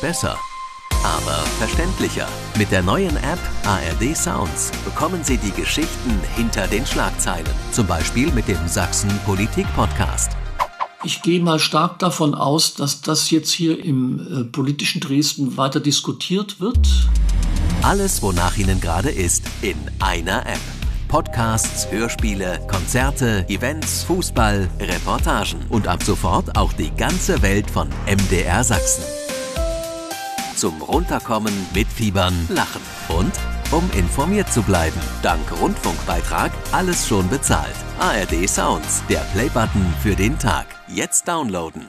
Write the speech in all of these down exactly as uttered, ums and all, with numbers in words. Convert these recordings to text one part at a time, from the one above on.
besser, aber verständlicher. Mit der neuen App A R D Sounds bekommen Sie die Geschichten hinter den Schlagzeilen. Zum Beispiel mit dem Sachsen Politik Podcast. Ich gehe mal stark davon aus, dass das jetzt hier im äh, politischen Dresden weiter diskutiert wird. Alles, wonach Ihnen gerade ist, in einer App. Podcasts, Hörspiele, Konzerte, Events, Fußball, Reportagen und ab sofort auch die ganze Welt von M D R Sachsen. Zum Runterkommen, Mitfiebern, Lachen und um informiert zu bleiben. Dank Rundfunkbeitrag alles schon bezahlt. A R D Sounds, der Playbutton für den Tag. Jetzt downloaden.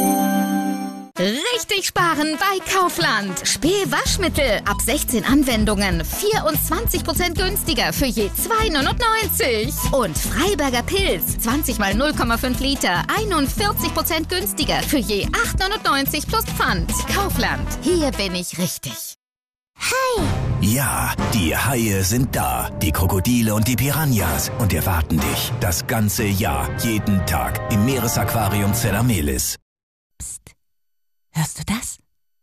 Richtig sparen bei Kaufland. Spee-Waschmittel ab sechzehn Anwendungen. vierundzwanzig Prozent günstiger für je zwei neunundneunzig. Und Freiberger Pilz. zwanzig mal null Komma fünf Liter. einundvierzig Prozent günstiger für je acht neunundneunzig plus Pfand. Kaufland. Hier bin ich richtig. Hi! Ja, die Haie sind da. Die Krokodile und die Piranhas. Und erwarten dich das ganze Jahr, jeden Tag im Meeresaquarium Zellamelis. Psst. Hörst du das?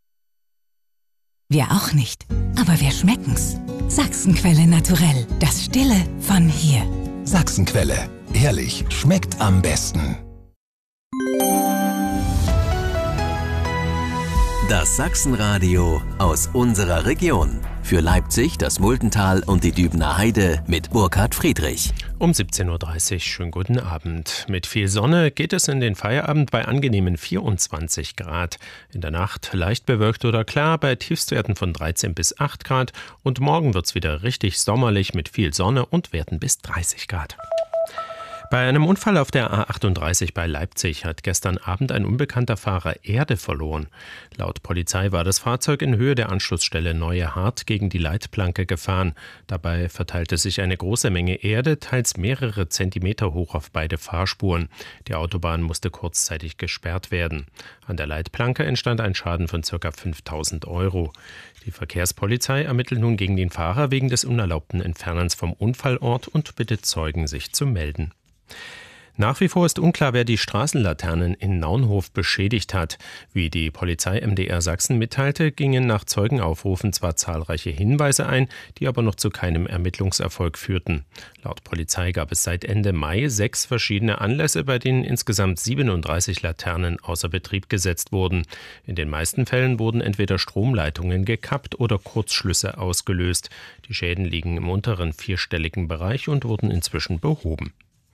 Wir auch nicht, aber wir schmecken's. Sachsenquelle naturell, das Stille von hier. Sachsenquelle, ehrlich, schmeckt am besten. Das Sachsenradio aus unserer Region. Für Leipzig, das Multental und die Dübener Heide mit Burkhard Friedrich. Um siebzehn Uhr dreißig, schönen guten Abend. Mit viel Sonne geht es in den Feierabend bei angenehmen vierundzwanzig Grad. In der Nacht leicht bewölkt oder klar bei Tiefstwerten von dreizehn bis acht Grad. Und morgen wird's wieder richtig sommerlich mit viel Sonne und Werten bis dreißig Grad. Bei einem Unfall auf der A achtunddreißig bei Leipzig hat gestern Abend ein unbekannter Fahrer Erde verloren. Laut Polizei war das Fahrzeug in Höhe der Anschlussstelle Neue Hart gegen die Leitplanke gefahren. Dabei verteilte sich eine große Menge Erde, teils mehrere Zentimeter hoch auf beide Fahrspuren. Die Autobahn musste kurzzeitig gesperrt werden. An der Leitplanke entstand ein Schaden von ca. fünftausend Euro. Die Verkehrspolizei ermittelt nun gegen den Fahrer wegen des unerlaubten Entfernens vom Unfallort und bittet Zeugen, sich zu melden. Nach wie vor ist unklar, wer die Straßenlaternen in Naunhof beschädigt hat. Wie die Polizei M D R Sachsen mitteilte, gingen nach Zeugenaufrufen zwar zahlreiche Hinweise ein, die aber noch zu keinem Ermittlungserfolg führten. Laut Polizei gab es seit Ende Mai sechs verschiedene Anlässe, bei denen insgesamt siebenunddreißig Laternen außer Betrieb gesetzt wurden. In den meisten Fällen wurden entweder Stromleitungen gekappt oder Kurzschlüsse ausgelöst. Die Schäden liegen im unteren vierstelligen Bereich und wurden inzwischen behoben.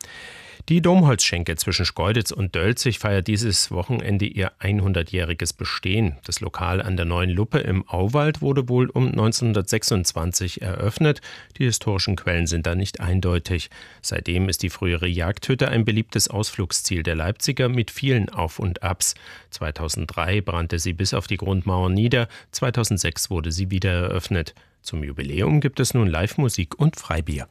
Die Domholzschenke zwischen Schkeuditz und Dölzig feiert dieses Wochenende ihr hundertjähriges Bestehen. Das Lokal an der Neuen Luppe im Auwald wurde wohl um neunzehnhundertsechsundzwanzig eröffnet. Die historischen Quellen sind da nicht eindeutig. Seitdem ist die frühere Jagdhütte ein beliebtes Ausflugsziel der Leipziger mit vielen Auf- und Abs. zweitausenddrei brannte sie bis auf die Grundmauern nieder, zweitausendsechs wurde sie wieder eröffnet. Zum Jubiläum gibt es nun Live-Musik und Freibier.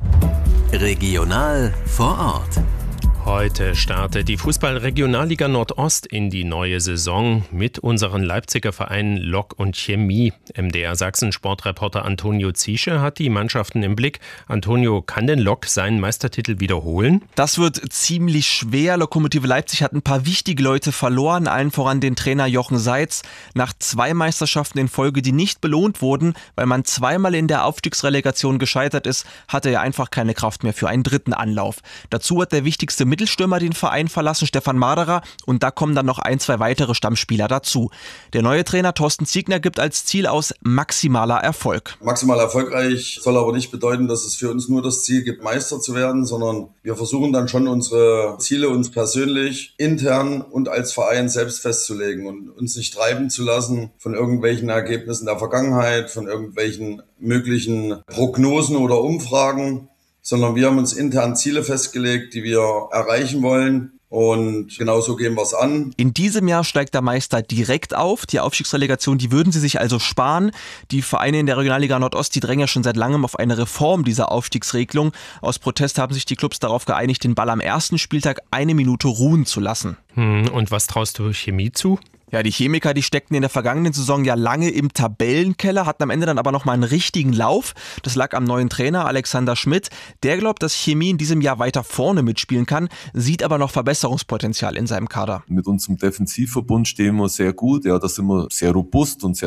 Regional vor Ort. Heute startet die Fußball-Regionalliga Nordost in die neue Saison mit unseren Leipziger Vereinen Lok und Chemie. M D R Sachsen Sportreporter Antonio Ziesche hat die Mannschaften im Blick. Antonio, kann denn Lok seinen Meistertitel wiederholen? Das wird ziemlich schwer. Lokomotive Leipzig hat ein paar wichtige Leute verloren, allen voran den Trainer Jochen Seitz. Nach zwei Meisterschaften in Folge, die nicht belohnt wurden, weil man zweimal in der Aufstiegsrelegation gescheitert ist, hatte er einfach keine Kraft mehr für einen dritten Anlauf. Dazu hat der wichtigste Mittelstürmer den Verein verlassen, Stefan Maderer, und da kommen dann noch ein, zwei weitere Stammspieler dazu. Der neue Trainer Thorsten Ziegner gibt als Ziel aus maximaler Erfolg. Maximal erfolgreich soll aber nicht bedeuten, dass es für uns nur das Ziel gibt, Meister zu werden, sondern wir versuchen dann schon unsere Ziele uns persönlich, intern und als Verein selbst festzulegen und uns nicht treiben zu lassen von irgendwelchen Ergebnissen der Vergangenheit, von irgendwelchen möglichen Prognosen oder Umfragen, sondern wir haben uns intern Ziele festgelegt, die wir erreichen wollen. Und genauso gehen wir es an. In diesem Jahr steigt der Meister direkt auf. Die Aufstiegsrelegation, die würden sie sich also sparen. Die Vereine in der Regionalliga Nordost, die drängen ja schon seit langem auf eine Reform dieser Aufstiegsregelung. Aus Protest haben sich die Clubs darauf geeinigt, den Ball am ersten Spieltag eine Minute ruhen zu lassen. Hm, und was traust du Chemie zu? Ja, die Chemiker, die steckten in der vergangenen Saison ja lange im Tabellenkeller, hatten am Ende dann aber nochmal einen richtigen Lauf. Das lag am neuen Trainer Alexander Schmidt. Der glaubt, dass Chemie in diesem Jahr weiter vorne mitspielen kann, sieht aber noch Verbesserungspotenzial in seinem Kader. Mit unserem Defensivverbund stehen wir sehr gut. Ja, da sind wir sehr robust und sehr